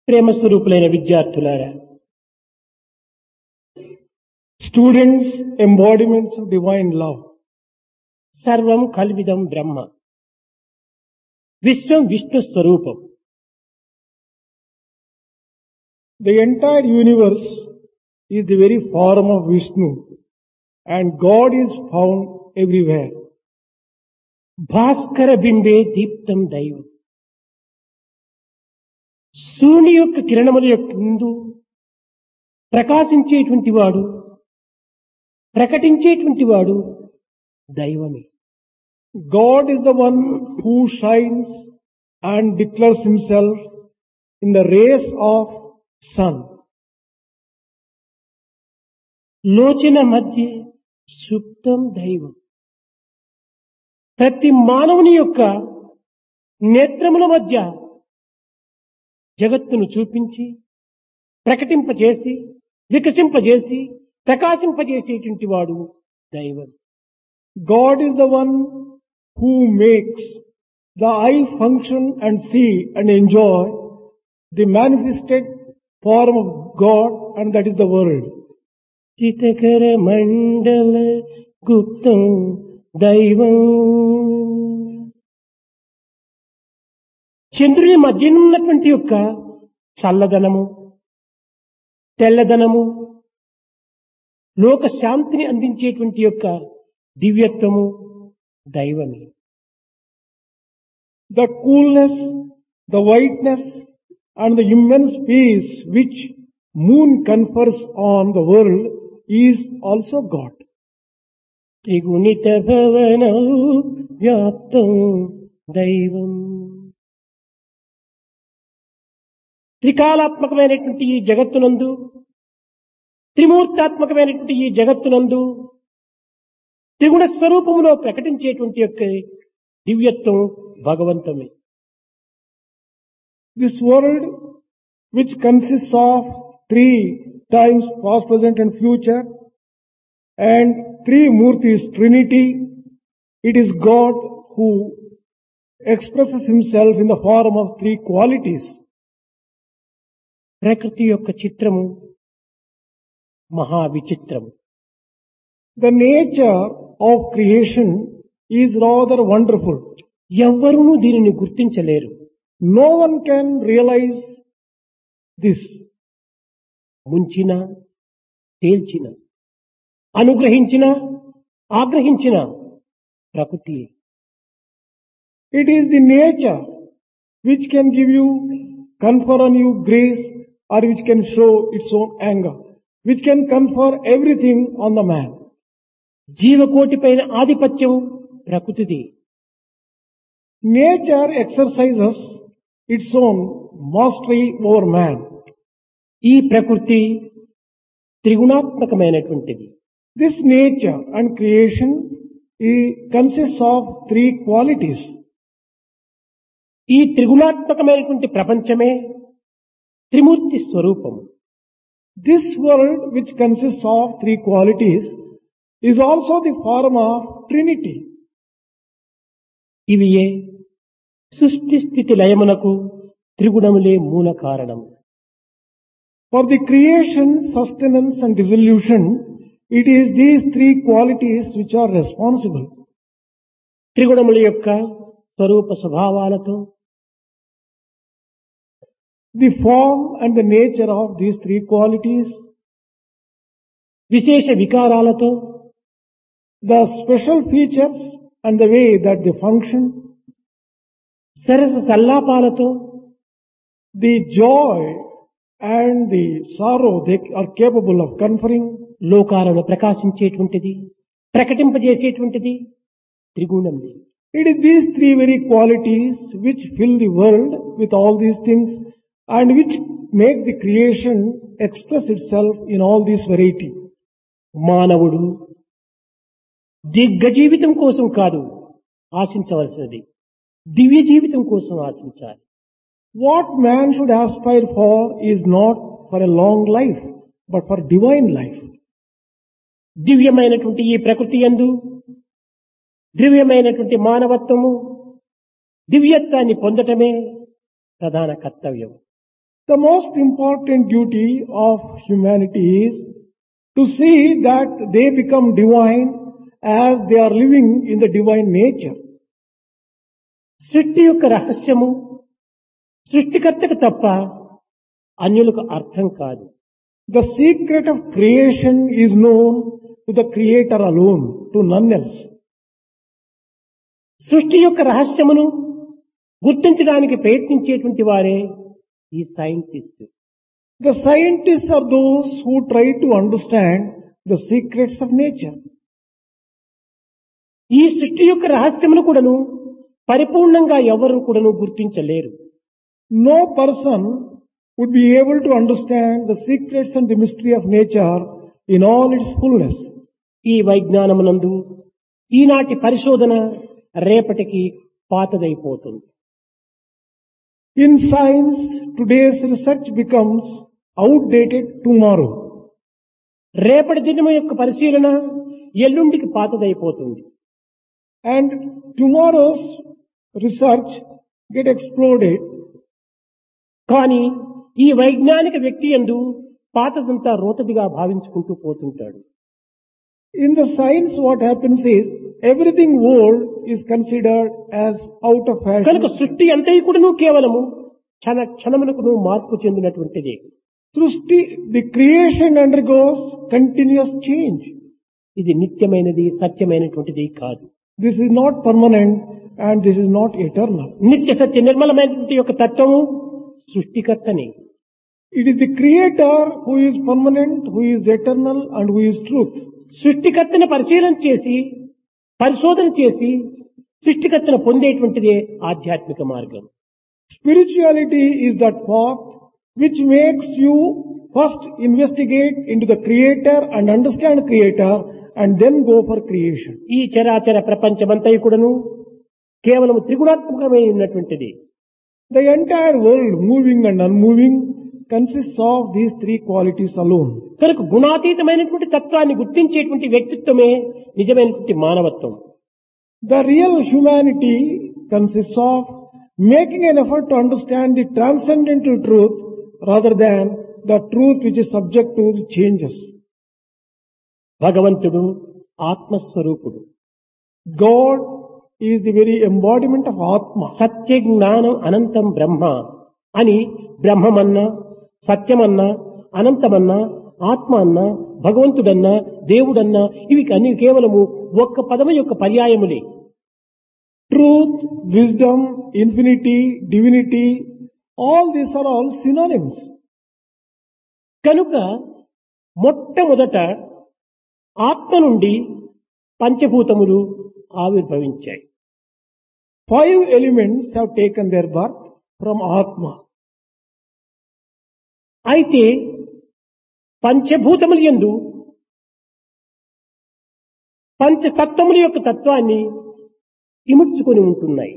ప్రేమ స్వరూపులైన విద్యార్థులారా, Students, embodiments of divine love. సర్వం కల్విదం బ్రహ్మ, విశ్వం విష్ణు స్వరూపం. The entire universe is the very form of Vishnu, and God is found everywhere. Bhaskara బింబే దీప్తం దైవం. సూర్యుని యొక్క కిరణముల యొక్క ముందు ప్రకాశించేటువంటి వాడు, ప్రకటించేటువంటి వాడు దైవమే. God is the one who shines and declares himself in the rays of sun. లోచన మధ్య సుప్తం దైవం. ప్రతి మానవుని యొక్క నేత్రముల మధ్య జగత్తును చూపించి, ప్రకటింపజేసి, వికసింపజేసి, ప్రకాశింపజేసేటువంటి వాడు దైవం. God is the one who makes the eye function and see and enjoy the manifested form of God, and that is the world. చితకర మండల గుప్తం దైవం. చంద్రుని మధ్య ఉన్నటువంటి యొక్క చల్లదనము, తెల్లదనము, లోక శాంతిని అందించేటువంటి యొక్క దివ్యత్వము దైవమే. The coolness, the whiteness, and the immense peace which moon confers on the world is also God. త్రిగుణిత భవనం వ్యాప్తం దైవం. త్రికాలాత్మకమైనటువంటి ఈ జగత్తునందు, త్రిమూర్తాత్మకమైనటువంటి ఈ జగత్తునందు త్రిగుణ స్వరూపములో ప్రకటించేటువంటి యొక్క దివ్యత్వం భగవంతమే. This world, which consists of three times past, present and future, and three Murtis, Trinity, it is God who expresses himself in the form of three qualities. ప్రకృతి యొక్క చిత్రము మహా విచిత్రము. The nature of creation is rather wonderful. ఎవ్వరూ దీనిని గుర్తించలేరు. No one can realize this. ముంచిన, తేల్చిన, అనుగ్రహించిన, ఆగ్రహించిన ప్రకృతి. It is the nature which can give you, confer on you grace, or which can show its own anger, which can confer everything on the man. జీవకోటి పైన ఆధిపత్యం ప్రకృతిది. Nature exercises its own mastery over man. ఈ ప్రకృతి త్రిగుణాత్మకమైనటువంటిది. This nature and creation consists of three qualities. ఈ త్రిగుణాత్మకమైనటువంటి ప్రపంచమే త్రిమూర్తి స్వరూపం. This world, which consists of three qualities, is also the form of Trinity. ఇవియే సృష్టి స్థితి లయమునకు త్రిగుణములే మూల కారణము. For the creation, sustenance and dissolution, it is these three qualities which are responsible. త్రిగుణముల యొక్క స్వరూప స్వభావాలతో, The form and the nature of these three qualities, విశేష వికారాలతో, the special features and the way that they function, Sarasa సల్లాపాలతో, the joy and the sorrow they are capable of conferring, లోకాలను ప్రకాశించేటువంటిది, ప్రకటింపజేసేటువంటిది త్రిగుణములే. it is these three very qualities which fill the world with all these things and which make the creation express itself in all this variety. మానవుడు దీర్ఘ జీవితం కోసం కాదు ఆశించవలసినది, దివ్య జీవితం కోసం ఆశించాలి. What man should aspire for is not for a long life, but for divine life. దివ్యమైనటువంటి ఈ ప్రకృతి యందు దివ్యమైనటువంటి మానవత్వము, దివ్యత్వాన్ని పొందటమే ప్రధాన కర్తవ్యం. The most important duty of humanity is to see that they become divine as they are living in the divine nature. సృష్టి యొక్క రహస్యము సృష్టికర్తకు తప్ప అన్యులకు అర్థం కాదు. The secret of creation is known to the Creator alone, to none else. సృష్టి యొక్క రహస్యమును గుర్తించడానికి ప్రయత్నించేటువంటి వారే ఈ scientist. The scientists are those who try to understand the secrets of nature. ఈ సృష్టి యొక్క రహస్యమును కూడాను పరిపూర్ణంగా ఎవరు కూడాను గుర్తించలేరు. No person would be able to understand the secrets and the mystery of nature in all its fullness. ఈ వైజ్ఞానమునందు ఈనాటి పరిశోధన రేపటికి పాతదైపోతుంది. In science, today's research becomes outdated tomorrow. రేపటి దినము యొక్క పరిశీలన ఎల్లుండికి పాతదైపోతుంది. And tomorrow's research get exploded. కానీ ఈ వైజ్ఞానిక వ్యక్తి యందు పాతదంతా రోతదిగా భావించుకుంటూ పోతుంటాడు. In the science, what happens is everything old is considered as out of కనుక fashion. సృష్టి అంతయు కూడాను కేవలము క్షణమునకును మార్పు చెందినటువంటిది. Srishti, the creation undergoes continuous change. ఇది నిత్యమైనది సత్యమైనటువంటిది కాదు. This is not permanent and this is not eternal. నిత్య సత్య నిర్మలమైనటువంటి యొక్క తత్వము సృష్టికర్తని. It is the Creator who is permanent, who is eternal and who is truth. సృష్టికర్తను పరిశోధన చేసి సృష్టికర్తను పొందేటువంటిదే ఆధ్యాత్మిక మార్గం. Spirituality is that path which makes you first investigate into the Creator and understand Creator and then go for creation. ఈ చరాచర ప్రపంచమంతయు కూడాను కేవలం త్రిగుణాత్మకమై ఉన్నటువంటిది. The entire world, moving and unmoving, consists of these three qualities alone. కనుక గుణాతీతమైనటువంటి తత్వాన్ని గుర్తించేటువంటి వ్యక్తిత్వమే నిజమైనటువంటి మానవత్వం. The real humanity consists of making an effort to understand the transcendental truth rather than the truth which is subject to the changes. భగవంతుడు ఆత్మస్వరూపుడు. God is the very embodiment of Atma. సత్య జ్ఞానం అనంతం బ్రహ్మ అని బ్రహ్మమన్నా సత్యమన్నా అనంతమన్నా ఆత్మ అన్నా భగవంతుడన్నా దేవుడన్నా ఇవి అన్ని కేవలము ఒక్క పదము యొక్క పర్యాయములే. Truth, wisdom, infinity, divinity, all these are all synonyms. కనుక మొట్టమొదట ఆత్మ నుండి పంచభూతములు ఆవిర్భవించాయి. 5 elements have taken their birth from Atma. అయితే పంచభూతముల యందు పంచతత్వముల యొక్క తత్వాన్ని ఇముడ్చుకొని ఉంటున్నాయి.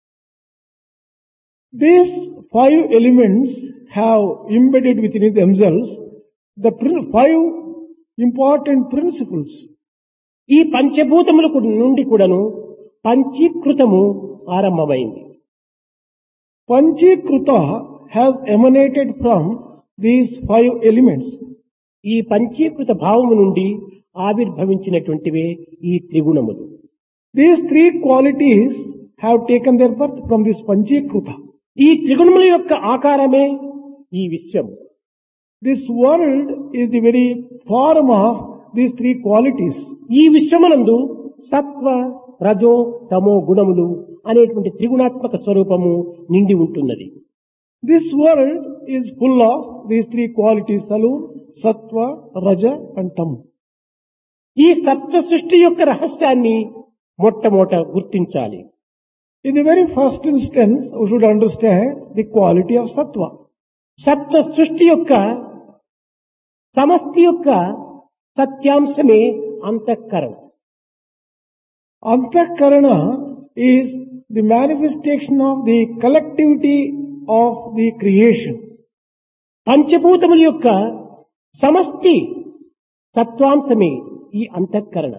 These 5 elements have embedded within themselves the 5 important principles. ఈ పంచభూతములకు నుండి కూడాను పంచీకృతము ఆరంభమైంది. Panchikruta has emanated from these 5 elements. ఈ పంచీకృత భావము నుండి ఆవిర్భవించినటువంటివే ఈ త్రిగుణములు. These 3 qualities have taken their birth from this Panchikruta. ఈ త్రిగుణముల యొక్క ఆకారమే ఈ విశ్వము. This world is the very form of these 3 qualities. ఈ విశ్వమునందు సత్వ రజో తమో గుణములు అనేటువంటి త్రిగుణాత్మక స్వరూపము నిండి ఉంటున్నది. This world is full of these 3 qualities alone, Sattva, Raja and Tam. ఈ సత్వ సృష్టి యొక్క రహస్యాన్ని మొట్టమొదట గుర్తించాలి. In the very first instance, we should understand the quality of Sattva. సత్వ సృష్టి యొక్క సమష్టి యొక్క సత్యాంశమే అంతఃకరణం. Antahkarana is the manifestation of the collectivity of the creation. పంచభూతముల యొక్క సమష్టి సత్వాంశమే ఈ అంతఃకరణ.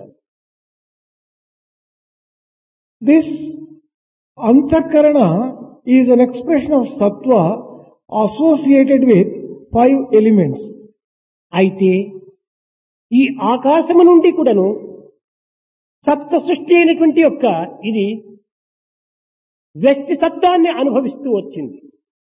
This Antahkarana is an expression of Sattva associated with 5 elements. అయితే ఈ ఆకాశము నుండి కూడాను సప్త సృష్టి అయినటువంటి యొక్క ఇది వ్యష్టి సత్వాన్ని అనుభవిస్తూ వచ్చింది.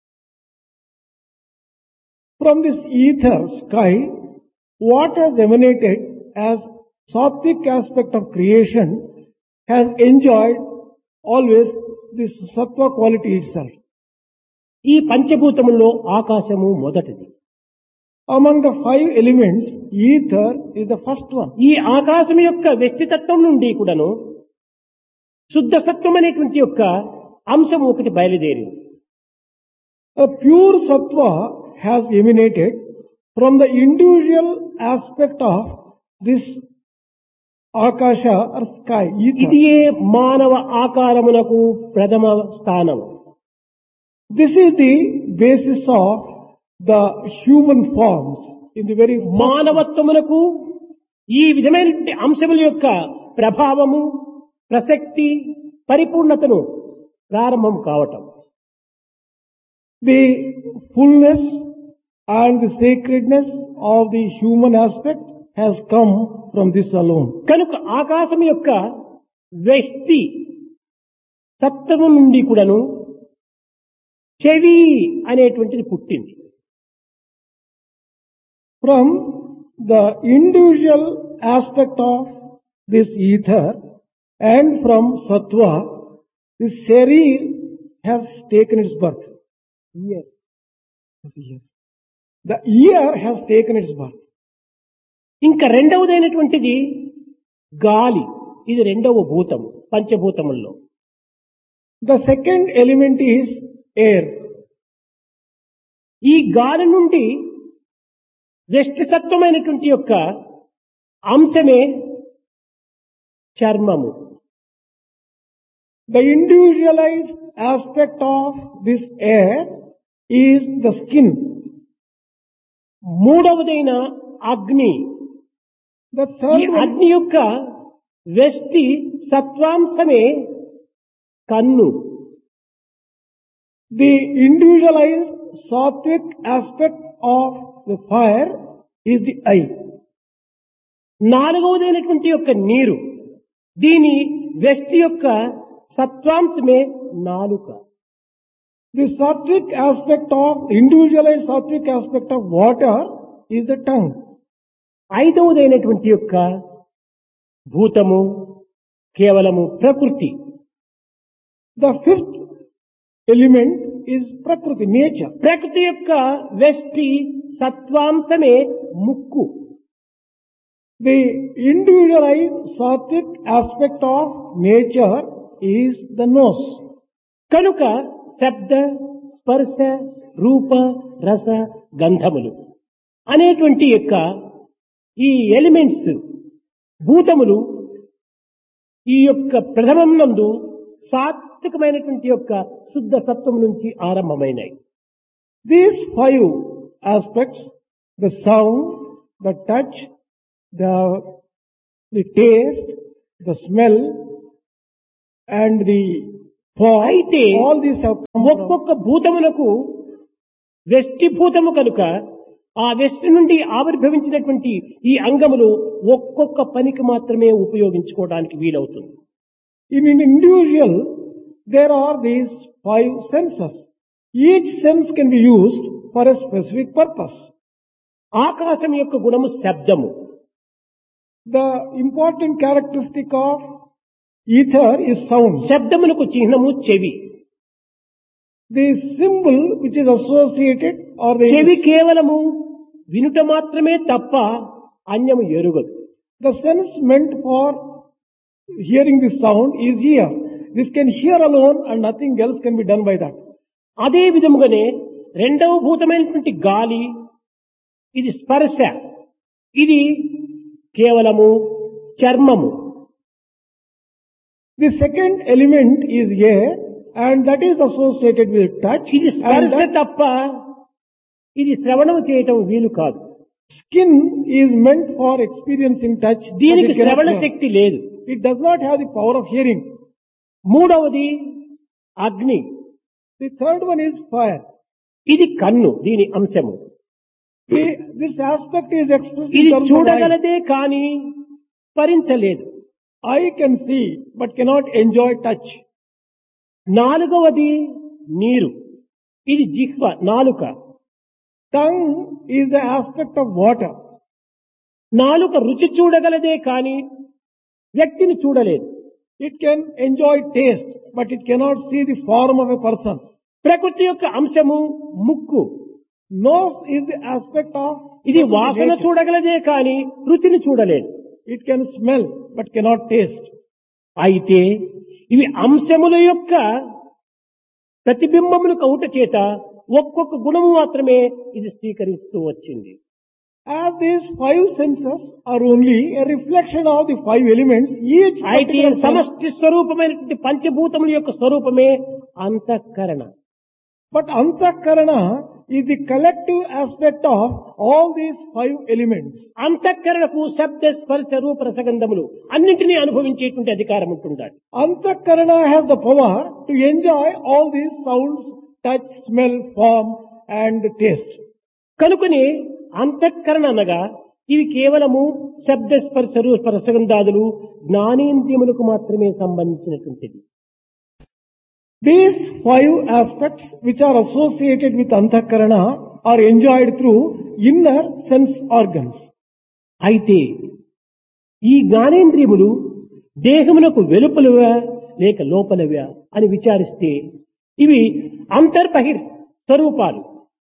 From this ether sky, what has emanated as sattvic aspect of creation has enjoyed always this sattva quality itself. ఈ పంచభూతముల్లో ఆకాశము మొదటిది. Among the 5 elements, ether is the first one. ఈ ఆకాశం యొక్క వ్యష్టితత్వం నుండి కూడాను శుద్ధ సత్వం అనేటువంటి యొక్క అంశం ఒకటి బయలుదేరింది. A pure sattva has emanated from the individual aspect of this akasha or sky, ether. ఇదియే మానవ ఆకారమునకు ప్రథమ స్థానం. This is the basis of the human forms in the very మానవత్వమునకు ఈ విధమైన అంశముల యొక్క ప్రభావము, ప్రసక్తి, పరిపూర్ణతను ప్రారంభం కావటం. The fullness and the sacredness of the human aspect has come from this alone. కనుక ఆకాశం యొక్క వ్యష్టి సత్వము నుండి కూడాను చెవి అనేటువంటిది పుట్టింది. From the individual aspect of this ether and from sattva, the sharir has taken its birth. The ear has taken its birth. ఇంకా రెండవదైనటువంటిది గాలి. ఇది రెండవ భూతము పంచభూతముల్లో. The second element is air. ఈ గాలి నుండి వ్యష్టి సత్వమైనటువంటి యొక్క అంశమే చర్మము. The individualized aspect of this air is the skin. మూడవదైన అగ్ని. The ఈ third one, అగ్ని యొక్క వ్యష్టి సత్వాంశమే కన్ను. the individualized sattvic aspect of the fire is the eye. నాలుగవదైనటువంటి యొక్క నీరు. దీని వ్యష్టి యొక్క సత్వాంశమే నాలుక. The sattvic aspect of, individualized sattvic aspect of water is the tongue. ఐదవదైనటువంటి యొక్క భూతము కేవలము ప్రకృతి. The fifth element is prakriti, nature. ప్రకృతి యొక్క వ్యష్టి సత్వాంశమే ముక్కు. The individualized sattvic aspect of nature is the nose. కనుక శబ్ద, స్పర్శ, రూప, రస, గంధములు అనేటువంటి యొక్క ఈ ఎలిమెంట్స్ భూతములు ఈ యొక్క ప్రథమం నందు సాత్వికమైనటువంటి యొక్క శుద్ధ సత్వం నుంచి ఆరంభమైనాయి. These 5 aspects, the sound, the touch, the taste, the smell, and the form, అయితే all these have come from. ఒక్కొక్క భూతమునకు వ్యష్టి భూతము కనుక ఆ వ్యష్టి నుండి ఆవిర్భవించినటువంటి ఈ అంగములు ఒక్కొక్క పనికి మాత్రమే ఉపయోగించుకోవడానికి వీలవుతుంది. In an individual, there are these 5 senses. Each sense can be used for a specific purpose. ఆకాశం యొక్క గుణము శబ్దము. The important characteristic of ether is sound. శబ్దమునకు చిహ్నము చెవి. The symbol which is associated or చెవి కేవలము వినుట మాత్రమే తప్ప అన్యము ఎరుగదు. the sense meant for hearing the sound is ear. This can hear alone and nothing else can be done by that. అదే విధముగానే రెండవ భూతమైనటువంటి గాలి, ఇది స్పర్శ, ఇది కేవలము చర్మము. The second element is air and that is associated with touch. ఇది And స్పర్శ that తప్ప ఇది శ్రవణం చేయటం వీలు కాదు. skin is meant for experiencing touch. but దీనికి it cannot శ్రవణ hear. శక్తి లేదు. It does not have the power of hearing. మూడవది అగ్ని. The third one is fire. ఇది కన్ను, దీని అంశము. This aspect is expressed in ఇది terms of eye. చూడగలదే కాని స్పరించలేదు. Eye can see but cannot enjoy touch. నాలుగవది నీరు. ఇది జిహ్వ, నాలుక. Tongue is the aspect of water. నాలుక రుచి చూడగలదే కాని వ్యక్తిని చూడలేదు. It can enjoy taste but it cannot see the form of a person. ప్రకృతి యొక్క అంశము ముక్కు. Nose is the aspect of ఇది వాసన nature. చూడగలదే కాని రుచిని చూడలేదు. It can smell but cannot taste. అయితే ఇవి అంశముల యొక్క ప్రతిబింబములు కౌట చేత ఒక్కొక్క గుణము మాత్రమే ఇది స్వీకరిస్తూ వచ్చింది. As these five senses are only a reflection of the five elements, each అయితే particular sense, సమష్టి స్వరూపమైనటువంటి పంచభూతముల యొక్క స్వరూపమే అంతఃకరణ. but Antakarana is the collective aspect of all these five elements. అంతఃకరణకు శబ్ద స్పర్శ రూప రసగంధములు అన్నింటినీ అనుభవించేటువంటి అధికారం ఉంటుండాలి. Antakarana has the power to enjoy all these sounds, touch, smell, form and taste. కనుకనే అంతఃకరణ అనగా ఇవి కేవలము శబ్ద స్పర్శ రూప రసగంధాదులు జ్ఞానేంద్రియములకు మాత్రమే సంబంధించినటువంటిది. These five aspects which are associated with Antakarana are enjoyed through inner sense organs. అయితే ఈ జ్ఞానేంద్రియములు దేహమునకు వెలుపలవా లేక లోపలవా అని విచారిస్తే ఇవి అంతర్బహిర్ స్వరూపాలు.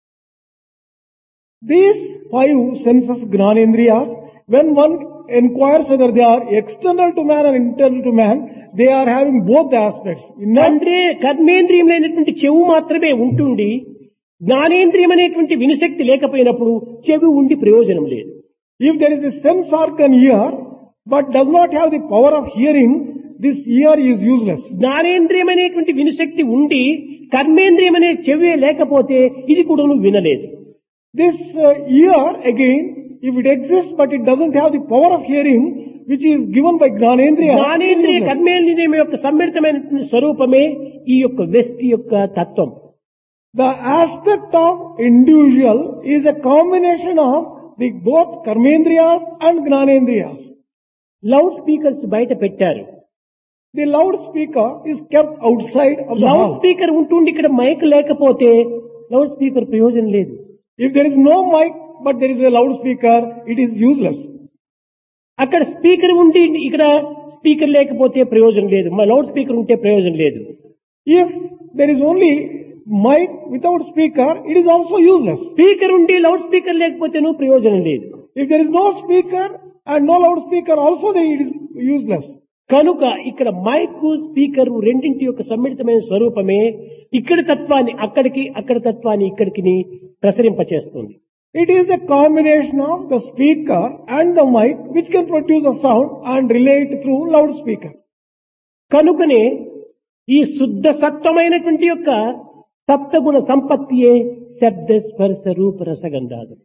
These five senses, Gnanendriyas, when one inquires whether they are external to man or internal to man, they are having both the aspects. Inner, అంటే కర్మేంద్రియములైనటువంటి చెవు మాత్రమే ఉంటుండి జ్ఞానేంద్రియం అనేటువంటి వినుశక్తి లేకపోయినప్పుడు చెవి ఉండి ప్రయోజనం లేదు. if there is a sense organ ear, but does not have the power of hearing, this ear is useless. జ్ఞానేంద్రియం అనేటువంటి వినుశక్తి ఉండి కర్మేంద్రియం అనే చెవి లేకపోతే ఇది కూడా నువ్వు వినలేదు. This ear, again, if it exists but it doesn't have the power of hearing, which is given by Gnanendriya, it is జ్ఞానేంద్రియ useless. కర్మేంద్రియం యొక్క సమ్మిళితమైనటువంటి స్వరూపమే ఈ యొక్క వ్యక్తి యొక్క తత్వం. The aspect of individual is a combination of the both Karmendriyas and Gnanendriyas. Loud speakers బయట పెట్టారు. The loudspeaker is kept outside of the loud house. Speaker ఉంటుండి ఇక్కడ మైక్ లేకపోతే లౌడ్ స్పీకర్ ప్రయోజనం లేదు. If there is no mic but there is a loudspeaker, it is useless. అక్కడ speaker ఉండి ఇక్కడ speaker లేకపోతే ప్రయోజనం లేదు. లౌడ్ స్పీకర్ ఉంటే ప్రయోజనం లేదు. If there is only mic without speaker, it is also useless. Speaker ఉండి లౌడ్ స్పీకర్ లేకపోతేనూ ప్రయోజనం లేదు. If there is no speaker and no loudspeaker also, then it is useless. కనుక ఇక్కడ మైక్ స్పీకర్ రెండింటి యొక్క సమ్మిళితమైన స్వరూపమే ఇక్కడ తత్వాన్ని అక్కడికి, అక్కడ తత్వాన్ని ఇక్కడికి ప్రసరింపచేస్తుంది. It is a combination of the speaker and the mic which can produce a sound and relay it through loudspeaker. కనుకనే ఈ శుద్ధ సత్వమైనటువంటి యొక్క సప్తగుణ సంపత్తియే శబ్ద స్పర్శ రూప రసగంధాలు.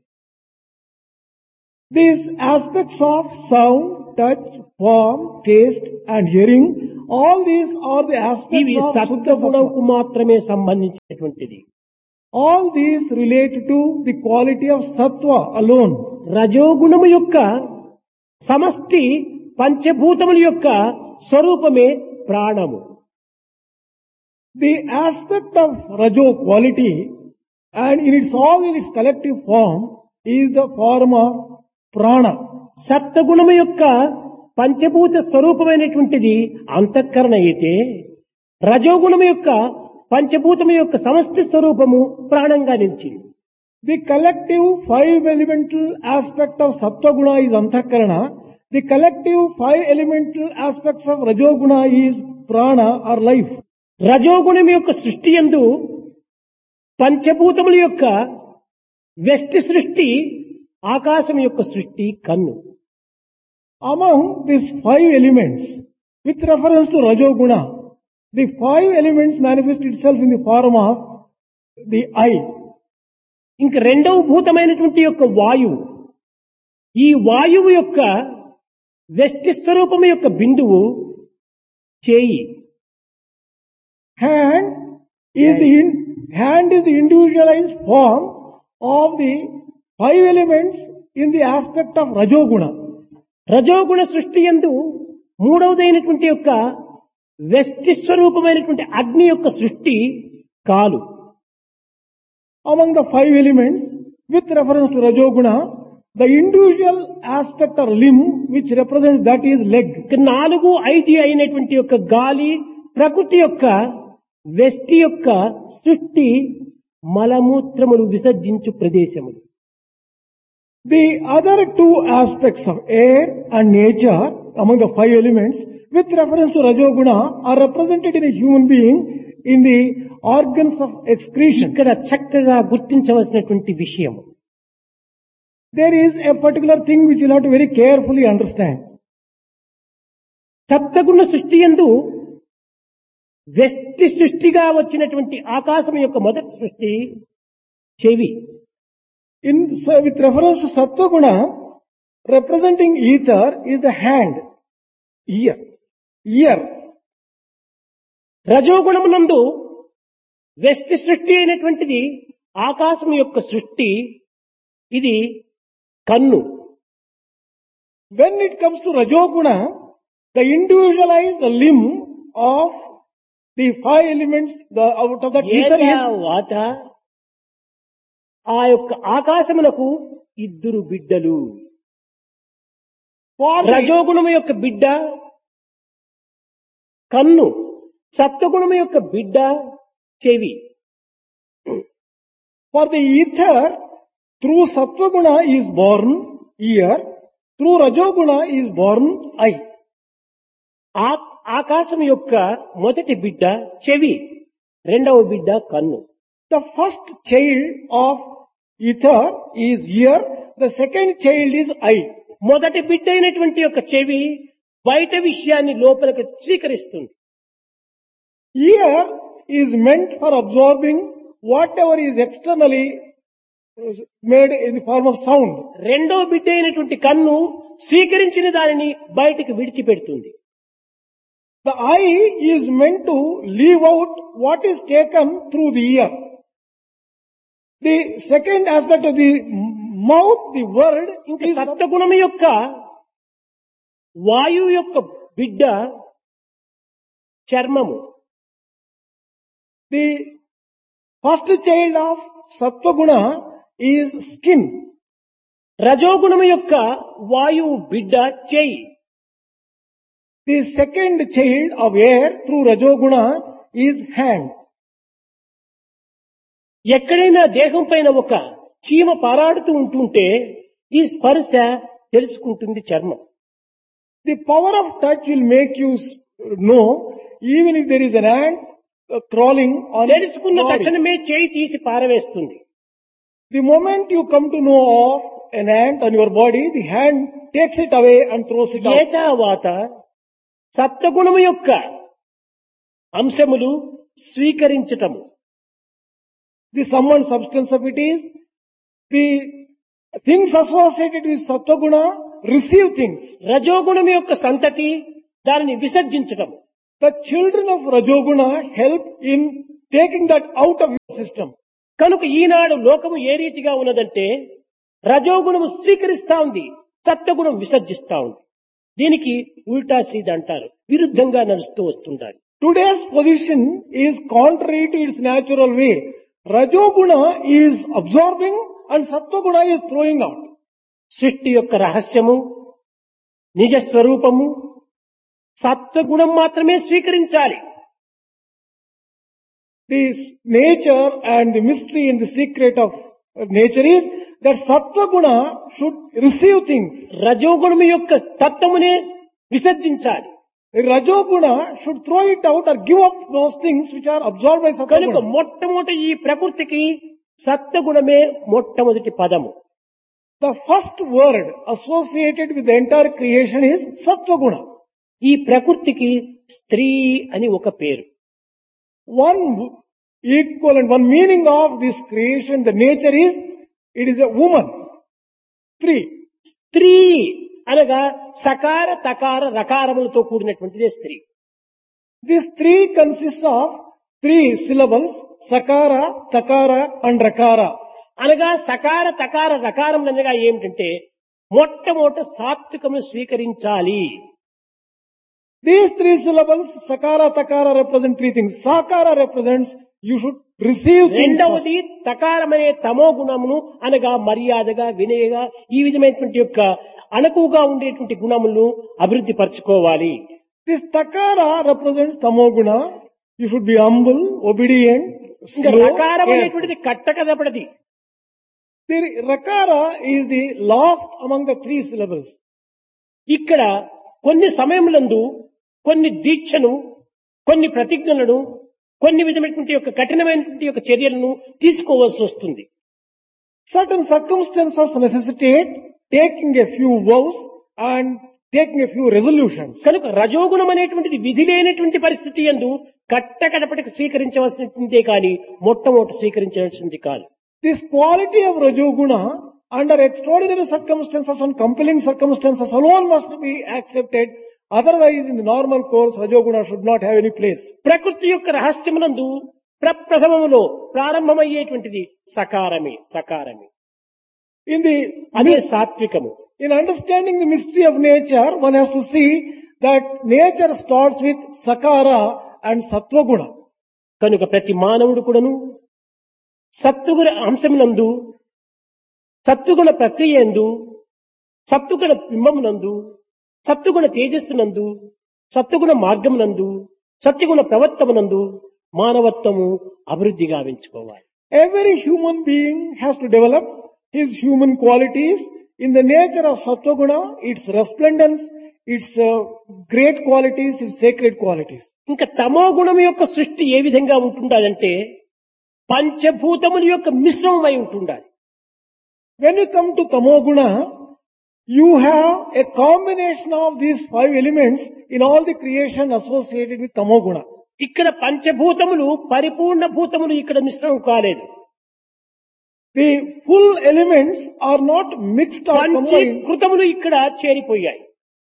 These aspects of sound, touch, form, taste and hearing, all these are the aspects ఇవి of Suddha సత్వగుణకు Sattva. మాత్రమే సంబంధించినటువంటిది. All these relate to the quality of Sattva alone. రజోగుణము యొక్క సమష్టి పంచభూతముల యొక్క స్వరూపమే ప్రాణము. The aspect of Rajo quality and in its all in its collective form is the form of prana. సత్వగుణము యొక్క పంచభూత స్వరూపమైనటువంటిది అంతఃకరణ అయితే రజోగుణము యొక్క పంచభూతము యొక్క సమష్టి స్వరూపము ప్రాణంగా నిలిచింది. The collective five elemental aspect of Sattva-guna is Antakarana. The collective five elemental aspects of Rajoguna is prana or life. రజోగుణం యొక్క సృష్టి యందు పంచభూతముల యొక్క వ్యష్టి సృష్టి, ఆకాశం యొక్క సృష్టి కన్ను. Among these five elements, with reference to Rajoguna, the five elements manifest itself in the form of the eye. ఇంక రెండవ భూతమైనటువంటి యొక్క వాయువు, ఈ వాయువు యొక్క వ్యష్టి స్వరూపము యొక్క బిందువు చేయి. Hand is the hand is the individualized form of the five elements in the aspect of Rajoguna. రజోగుణ సృష్టి యందు మూడవదైనటువంటి యొక్క వ్యష్టి స్వరూపమైనటువంటి అగ్ని యొక్క సృష్టి కాలు. Among the five elements, with reference to Rajoguna, the individual aspect or limb which represents that is leg. ఇక 4, 5 అయినటువంటి యొక్క గాలి ప్రకృతి యొక్క వ్యష్టి యొక్క సృష్టి మలమూత్రములు విసర్జించు ప్రదేశములు. The other two aspects of air and nature among the five elements with reference to Rajoguna are represented in a human being in the organs of excretion. ఇక్కడ చక్కగా గుర్తించవలసినటువంటి విషయం, There is a particular thing which you'll have to very carefully understand. సప్తగుణ సృష్టి యందు వ్యష్టి సృష్టిగా వచ్చినటువంటి ఆకాశం యొక్క మొదటి సృష్టి చెవి. With reference to Sattva-guna, representing ether is the hand, ear. రజోగుణమునందు వ్యష్టి సృష్టి అయినటువంటిది ఆకాశం యొక్క సృష్టి, ఇది కన్ను. When it comes to Rajoguna, the individualized limb of the five elements, out of that ether is వాత ఆ యొక్క ఆకాశమునకు ఇద్దరు బిడ్డలు. రజోగుణము యొక్క బిడ్డ కన్ను, సత్వగుణము యొక్క బిడ్డ చెవి. For the ether, through Sattva-guna is born ear, through Rajoguna is born eye. ఆకాశం యొక్క మొదటి బిడ్డ చెవి, రెండవ బిడ్డ కన్ను. The first child of ether is ear, the second child is eye. మొదటి బిడ్డ అయినటువంటి యొక్క చెవి బయట విషయాన్ని లోపలికి స్వీకరిస్తుంది. Ear is meant for absorbing whatever is externally made in the form of sound. రెండో బిడ్డ అయినటువంటి కన్ను స్వీకరించిన దానిని బయటికి విడిచిపెడుతుంది. The eye is meant to leave out what is taken through the ear. The second aspect of the mouth, the word, ఇంకా సత్వగుణము యొక్క వాయువు యొక్క బిడ్డ చర్మము. The first child of Sattva-guna is skin. రజోగుణము యొక్క వాయువు బిడ్డ చేయి. The second child of air through Rajoguna is hand. ఎక్కడైనా దేహం పైన ఒక చీమ పారాడుతూ ఉంటుంటే ఈ స్పర్శ తెలుసుకుంటుంది చర్మం. The power of touch will make you know even if there is an ant crawling on తెలుసుకున్న your body. తక్షణమే చేయి తీసి పారవేస్తుంది. The moment you come to know of an ant on your body, the hand takes it away and throws it out. ఏతావాత సత్వగుణము యొక్క అంశములు స్వీకరించటము. The sum and substance of it is the things associated with Sattva-guna receive things. రజోగుణము యొక్క సంతతి దానిని విసర్జించటము. The children of Rajoguna help in taking that out of your system. కనుక ఈనాడు లోకము ఏ రీతిగా ఉన్నదంటే రజోగుణము స్వీకరిస్తా ఉంది, సత్వగుణం విసర్జిస్తా ఉంది. దీనికి ఉల్టా సీదా అంటారు, విరుద్ధంగా నడుస్తూ వస్తుంటారు. Today's position is contrary to its natural way. Rajoguna is absorbing and Sattva-guna is throwing out. సృష్టి యొక్క రహస్యము, నిజ స్వరూపము సత్వగుణం మాత్రమే స్వీకరించాలి. The nature and the mystery and the secret of nature is that Sattva-guna should receive things. రజోగుణము యొక్క తత్వమునే విసర్జించాలి. Rajoguna should throw it out or give up those things which are absorbed by కనుక Sattva-guna. మొట్టమొదటి ఈ ప్రకృతికి సత్వగుణమే మొట్టమొదటి పదము. The first word associated with the entire creation is Sattva-guna. ఈ ప్రకృతికి స్త్రీ అని ఒక పేరు. One equivalent, one meaning of this creation, the nature is, it is a woman. Three. స్త్రీ అనగా సకార తకార రకారములతో కూడినటువంటిదే స్త్రీ. This three consists of three syllables, sakara, takara and rakara. అనగా సకార తకార రకారములు అనగా ఏమిటంటే మొట్టమొదట సాత్వికమును స్వీకరించాలి. These three syllables, sakara, takara represent three things. Sakara represents you should receive things first. రెండవది తకారమనే తమో గుణమును అనగా మర్యాదగా వినయగా ఈ విధమైనటువంటి యొక్క అణకువగా ఉండేటువంటి గుణములను అభివృద్ధి పరచుకోవాలి. This takara represents tamoguna. You should be humble, obedient, ఇంకా slow, రకారం careful. అనేటువంటిది కట్టకదపడది. The rakara is the last among the three syllables. ఇక్కడ కొన్ని సమయములందు కొన్ని దీక్షను కొన్ని ప్రతిజ్ఞలను కొన్ని విధమైనటువంటి యొక్క కఠినమైనటువంటి యొక్క చర్యలను తీసుకోవాల్సి వస్తుంది. Certain circumstances necessitate taking a few vows and taking a few resolutions. కనుక రజోగుణం అనేటువంటిది విధి లేనటువంటి పరిస్థితి యందు కట్టకడపటికి స్వీకరించవలసినదే కానీ మొట్టమొదటి స్వీకరించవలసింది కాదు. This quality of Rajoguna under extraordinary circumstances and compelling circumstances alone must be accepted. Otherwise, in the normal course, Rajoguna should not have any place. ప్రకృతి యొక్క రహస్యమునందు ప్రప్రథమములో ప్రారంభమయ్యేటువంటిది సకారమే. అదే సాత్వికము. In understanding the mystery of nature, one has to see that nature starts with Sakara and Satvaguna. కనుక ప్రతి మానవుడు కూడాను సత్వగుణ అంశమునందు సత్వగుణ ప్రక్రియ యందు సత్వగుణ బింబమునందు సత్వగుణ తేజస్సునందు సత్వగుణ మార్గమునందు సత్యగుణ ప్రవర్తమునందు మానవత్వము అభివృద్ధి గావించుకోవాలి. Every human being has to develop his human qualities in the nature of Satvaguna, its resplendence, its great qualities, its sacred qualities. ఇంకా తమో గుణం యొక్క సృష్టి ఏ విధంగా ఉంటుండాలంటే పంచభూతముల యొక్క మిశ్రమమై ఉంటుండాలి. When you come to Tamoguna, you have a combination of these five elements in all the creation associated with Tamoguna. ఇక్కడ పంచభూతములు పరిపూర్ణ భూతములు ఇక్కడ మిశ్రమం కాలేదు. The full elements are not mixed or combined. పంచీకృతములు ఇక్కడ చేరిపోయాయి.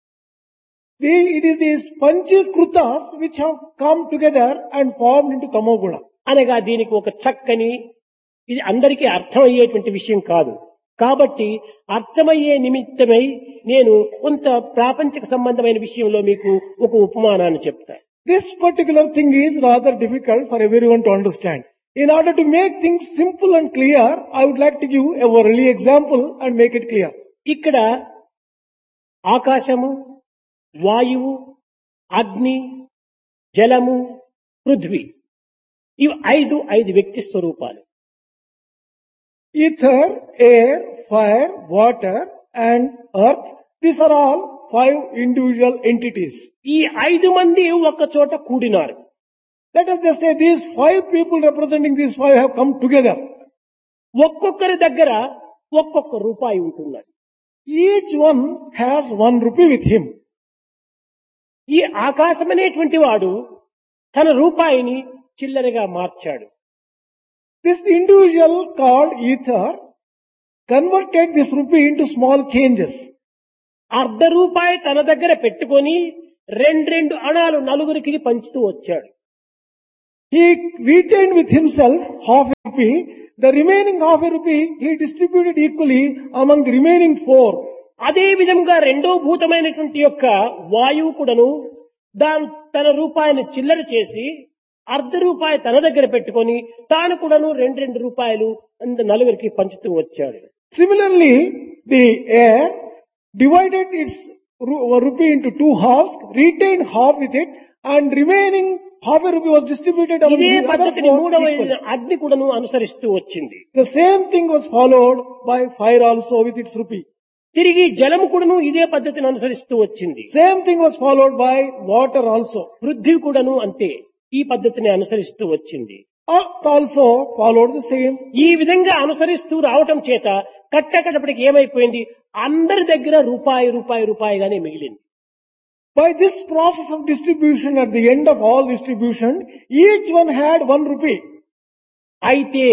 It is these Panchikrutas which have come together and formed into Tamoguna. అనగా దీనికి ఒక చక్కని ఇది అందరికీ అర్థమయ్యేటువంటి విషయం కాదు. కాబట్టి అర్థమయ్యే నిమిత్తమై నేను కొంత ప్రాపంచిక సంబంధమైన విషయంలో మీకు ఒక ఉపమానాన్ని చెప్తాను. This particular thing is rather difficult for everyone to understand. In order to make things simple and clear, I would like to give a worldly example and make it clear. ఇక్కడ ఆకాశము, వాయువు, అగ్ని, జలము, పృథ్వీ ఇవి ఐదు వ్యక్తి స్వరూపాలు. Ether, air, fire, water and earth. These are all five individual entities. ఈ 5 మంది ఒక చోట కూడినారు. Let us just say these five people representing these five have come together. ఒక్కొక్కరి దగ్గర ఒక్కొక్క రూపాయి ఉంటున్నది. Each one has 1 rupee with him. ఈ ఆకాశం అనేటువంటి వాడు తన రూపాయిని చిల్లరగా మార్చాడు. This individual called ether converted this rupee into small changes. అర్ధ రూపాయి తన దగ్గర పెట్టుకొని రెండు అణాలు నలుగురికి పంచుతూ వచ్చాడు. He retained with himself half a rupee. The remaining half a rupee he distributed equally among the remaining 4. అదే విధంగా రెండో భూతమైనటువంటి యొక్క వాయువు కూడాను తన రూపాయిని చిల్లర చేసి అర్ధ రూపాయి తన దగ్గర పెట్టుకొని తాను కూడాను రెండు రూపాయలు నలుగురికి పంచుతూ వచ్చాడు. Similarly, the air divided its rupee into 2 halves, retained half with it, and remaining half a rupee was distributed among ఇదే the other పద్ధతిని 4 మూడవ equally. అగ్ని కూడాను అనుసరిస్తూ వచ్చింది. The same thing was followed by fire also with its rupee. తిరిగి జలము కూడాను ఇదే పద్ధతిని అనుసరిస్తూ వచ్చింది. Same thing was followed by water also. Prithvi కూడాను అంతే ఈ పద్ధతిని అనుసరిస్తూ వచ్చింది. Earth also followed the same. ఈ విధంగా అనుసరిస్తూ రావటం చేత కట్టకడపటికి ఏమైపోయింది, అందరి దగ్గర రూపాయిగానే మిగిలింది. By this process of distribution, at the end of all distribution, each one had 1 rupee. అయితే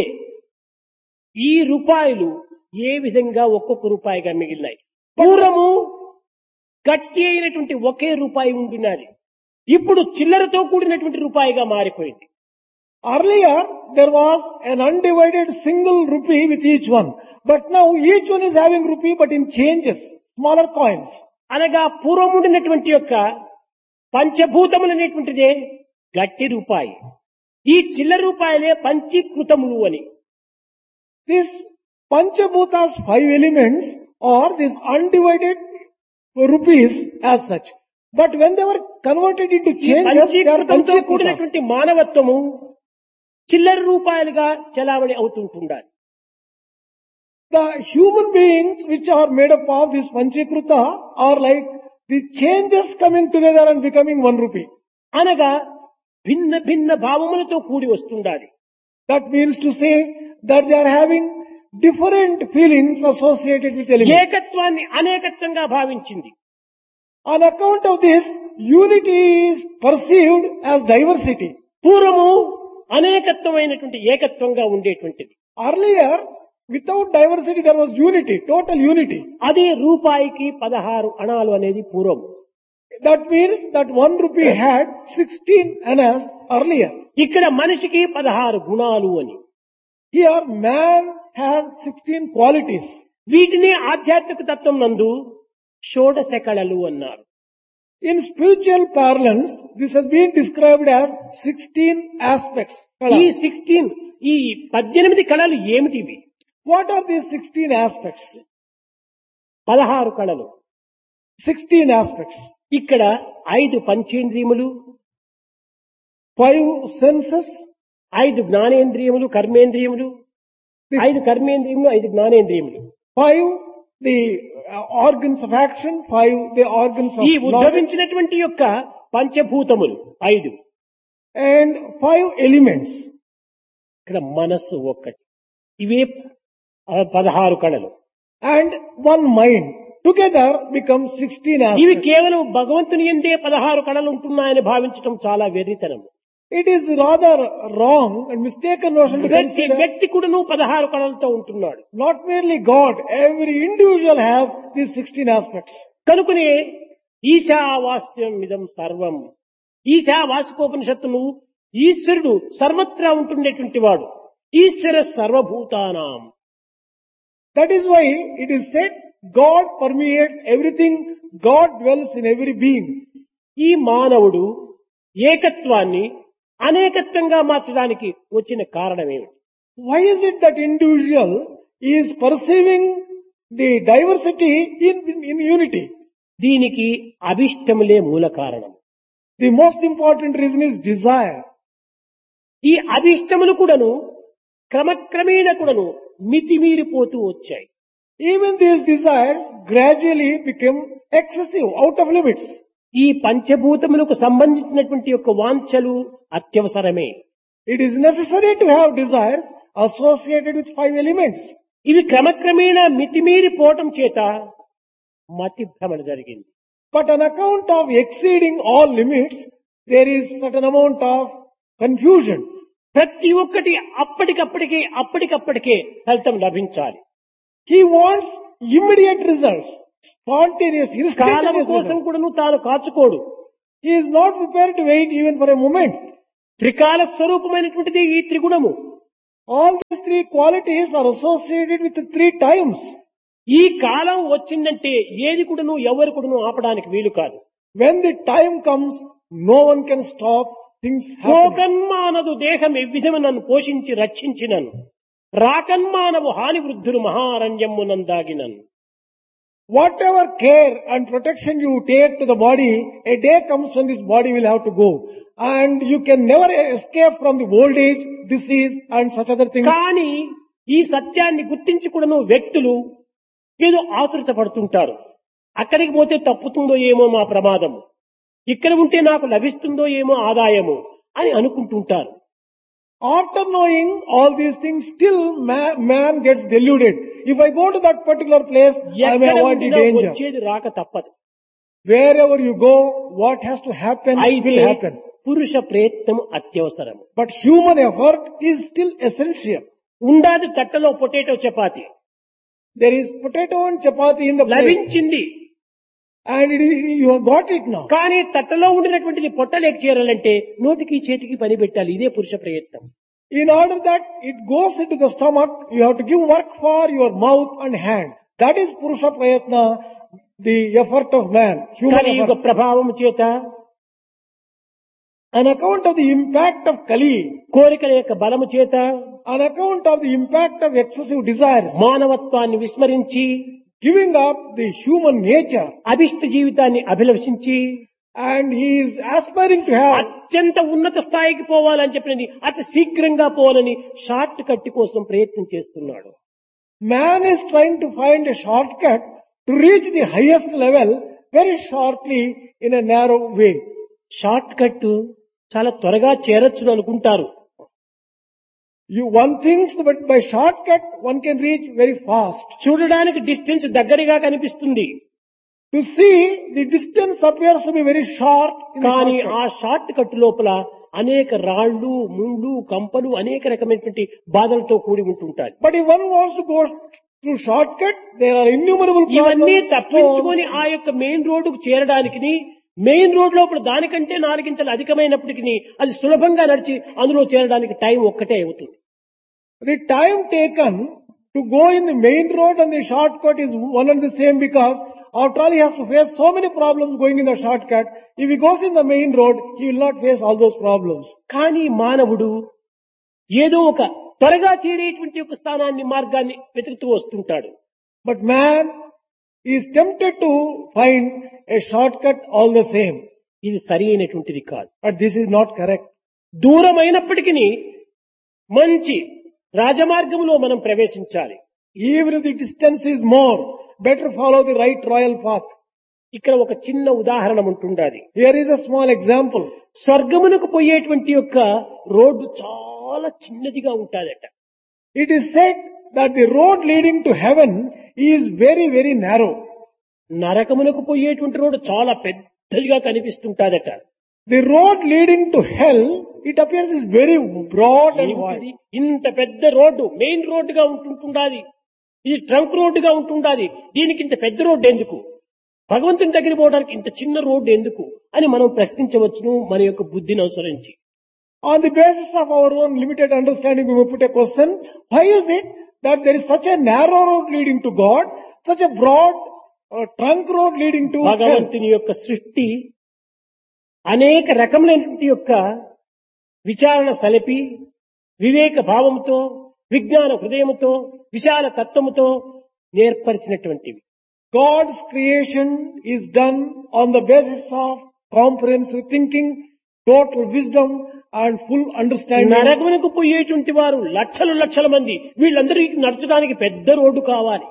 ఈ రూపాయలు ఏ విధంగా ఒక్కొక్క రూపాయిగా మిగిలినాయి. పూర్వము గట్టి అయినటువంటి ఒకే రూపాయి ఉంటున్నది, ఇప్పుడు చిల్లరతో కూడినటువంటి రూపాయిగా మారిపోయింది. Earlier, there was an undivided single rupee with each one. But now each one is having rupee but in changes, smaller coins. అనగా పూర్వం ఉండినటువంటి యొక్క పంచభూతములు అనేటువంటిదే గట్టి రూపాయి. ఈ చిల్లర రూపాయలే పంచీకృతములు అని. This Panchabhutas 5 elements are these undivided rupees as such. But when they were converted into changes, they are పంచీకృతంతో Panchakrutas. కూడినటువంటి మానవత్వము చిల్లర రూపాయలుగా చలామణి అవుతుంటుండాలి. The human beings which are made up of this Panchakruta are like the changes coming together and becoming 1 rupee. అనగా భిన్న భిన్న భావములతో కూడి వస్తుండాలి. That means to say that they are having different feelings associated with elements. ఏకత్వాన్ని అనేకత్వంగా భావించింది. On account of this, unity is perceived as diversity. పూర్వము అనేకత్వమైనటువంటి ఏకత్వంగా ఉండేటువంటిది. Earlier, without diversity, there was unity, total unity. అది రూపాయికి 16 అణాలు అనేది పూర్వం. That means that 1 rupee had 16 annas earlier. ఇక్కడ మనిషికి 16 గుణాలు అని. Here, man has 16 qualities. వీటిని ఆధ్యాత్మిక తత్వం నందు షోడశ కళలు అన్నారు. In spiritual parlance, this has been described as 16 aspects. ఈ 16 ఈ 18 కళలు ఏమిటివి? What are these 16 aspects? 16 కళలు. 16 aspects. ఇక్కడ 5 పంచేంద్రియములు, 5 senses, 5 జ్ఞానేంద్రియములు, కర్మేంద్రియములు, 5 కర్మేంద్రియములు, 5 జ్ఞానేంద్రియములు. 5 the organs of action, 5 the organs of ఈ knowledge, ఉద్భవించినటువంటి యొక్క పంచభూతములు 5. and 5 elements. ఇక్కడ మనస్సు ఒక్కటి. ఇవే 16 కళలు. And 1 mind. Together become 16 ఇవి aspects. కేవలం భగవంతుని యందే 16 కళలు ఉంటున్నాయని భావించడం చాలా వెర్రితనం. It is rather wrong and mistaken notion to consider వ్యక్తి కూడాను 16 కళలతో ఉంటున్నాడు. not merely God, every individual has these 16 aspects. కనుకనే ఈశావాస్యం ఇదం సర్వం. ఈశావాసికోపనిషత్తును ఈశ్వరుడు సర్వత్రా ఉంటుండేటువంటి వాడు. ఈశ్వర సర్వభూతానాం. That is why it is said God permeates everything, God dwells in every being. ఈ మానవుడు ఏకత్వాన్ని అనేకత్వంగా మార్చడానికి వచ్చిన కారణమేమిటి? Why is it that individual is perceiving the diversity in unity? దీనికి అభిష్టములే మూల కారణం. The most important reason is desire. ఈ అభిష్టములు కూడాను క్రమక్రమేణ కూడాను మితిమీరిపోతూ వచ్చాయి. Even these desires gradually become excessive, out of limits. ఈ పంచభూతములకు సంబంధించినటువంటి యొక్క వాంఛలు అత్యవసరమే. It is necessary to have desires associated with 5 elements. ఇవి క్రమక్రమేణా మితిమీరిపోవటం చేత మతి భ్రమణ జరిగింది. But on account of exceeding all limits, there is certain amount of confusion. ప్రతి ఒక్కటి అప్పటికప్పటికే ఫలితం లభించాలి. He wants immediate results, spontaneous, column instantaneous కోసం results. కూడాను తాను కాచుకోడు. He is not prepared to wait even for a moment. త్రికాల స్వరూపమైనటువంటిది ఈ త్రిగుణము. All these 3 qualities are associated with the 3 times. ఈ కాలం వచ్చిందంటే ఏది కూడాను ఎవరు కూడాను ఆపడానికి వీలు కాదు. When the time comes, no one can stop things happening. పోకన్మానదు దేహం ఎవ్విధము నన్ను పోషించి రక్షించినను, రాకన్మానవు హాని వృద్ధులు మహారణ్యమునందాగినను. Whatever care and protection you take to the body, a day comes when this body will have to go. And you can never escape from the old age, disease and such other things. కానీ ఈ సత్యాన్ని గుర్తించి కూడాను వ్యక్తులు ఏదో ఆతురత పడుతుంటారు. అక్కడికి పోతే తప్పుతుందో ఏమో మా ప్రమాదము, ఇక్కడ ఉంటే నాకు లభిస్తుందో ఏమో ఆదాయము అని అనుకుంటుంటారు. After knowing all these things, still man gets deluded. If I go to that particular place, I may ఎక్కడ avoid the ఉండినా danger. వచ్చేది రాక తప్పదు. Wherever you go, what has to happen అయితే will happen. పురుష ప్రయత్నం అత్యవసరం. But human effort is still essential. ఉండాది తట్టలో potato chapati There is potato and chapati in the plate. లభించింది. And you have got it now. కానీ తట్టలో ఉండినటువంటిది పొట్టలేక చేరాలంటే నోటికి చేతికి పని పెట్టాలి. ఇదే పురుష ప్రయత్నం. In order that it goes into the stomach, you have to give work for your mouth and hand. That is Purusha Prayatna, the effort of man, human కలియుగ effort. ప్రభావం చేత On account of the impact of Kali, కోరికల యొక్క బలము చేత on account of the impact of excessive desires, మానవత్వాన్ని విస్మరించి giving up the human nature, అభిష్ట జీవితాన్ని అభిలషించి and he is aspiring to have, అత్యంత ఉన్నత స్థాయికి పోవాలని చెప్పినది అతి శీఘ్రంగా పోవాలని షార్ట్ కట్ కోసం ప్రయత్నం చేస్తున్నాడు. man is trying to find a shortcut to reach the highest level very shortly in a narrow way. Short cut చాలా త్వరగా చేరొచ్చును అనుకుంటారు. One thinks that by shortcut one can reach very fast. చూడడానికి distance దగ్గరగా కనిపిస్తుంది, To see, the distance appears to be very short in the కానీ shortcut. ఆ short cut లోపల అనేక రాళ్ళు, ముళ్ళు, కంపలు, అనేక రకమైనటువంటి బాధలతో కూడి ఉంటుంటాయి. But if one wants to go through shortcut, there are innumerable ఇవన్నీ problems, తప్పించుకొని stones. ఆ యొక్క మెయిన్ రోడ్డుకు చేరడానికి మెయిన్ రోడ్ లోపల దానికంటే 4 ఇంతలు అధికమైనప్పటికీ అది సులభంగా నడిచి అందులో చేరడానికి టైం ఒక్కటే అవుతుంది. The time taken to go in the main road and the shortcut is one and the same, because after all he has to face so many problems going in the shortcut. If he goes in the main road, he will not face all those problems. కానీ మానవుడు ఏదో ఒక త్వరగా చేరేటువంటి ఒక స్థానాన్ని, మార్గాన్ని వెతుకుతూ వస్తుంటాడు. But man is tempted to find a shortcut all the same. ఇది సరి అయినటువంటిది కాదు. But this is not correct. దూరమైనప్పటికీ మంచి రాజమార్గంలో మనం ప్రవేశించాలి. Even if the distance is more, better follow the right royal path. ఇక్కడ ఒక చిన్న ఉదాహరణ ఉంటుండాలి. Here is a small example. స్వర్గమునకు పోయేటువంటి యొక్క రోడ్డు చాలా చిన్నదిగా ఉంటాదట. It is said that the road leading to heaven is very, very narrow. నరకమునకు పోయేటువంటి రోడ్డు చాలా పెద్దదిగా కనిపిస్తుంటాదట. The road leading to hell, it appears is very broad and ఏమిటిది? wide. ఇంత పెద్ద రోడ్డు మెయిన్ రోడ్డుగా ఉంటుండాది, ఇది ట్రంక్ రోడ్డుగా ఉంటుండాది, దీనికి ఇంత పెద్ద రోడ్డు ఎందుకు, భగవంతుని దగ్గర పోవడానికి ఇంత చిన్న రోడ్డు ఎందుకు అని మనం ప్రశ్నించవచ్చును మన యొక్క బుద్ధిని అనుసరించి. On the basis of our own limited understanding, we may put a question: why is it that there is such a narrow road leading to God, such a broad trunk road leading to hell? భగవంతుని యొక్క సృష్టి అనేక రకములైనటువంటి యొక్క విచారణ సలిపి వివేక భావంతో, విజ్ఞాన హృదయముతో, విశాల తత్వముతో నేర్పరిచినటువంటివి. God's creation is done on the basis of comprehensive thinking, total wisdom and full understanding. నరకమునకు పోయేటువంటి వారు లక్షల లక్షల మంది, వీళ్ళందరికీ నడచడానికి పెద్ద రోడ్డు కావాలి.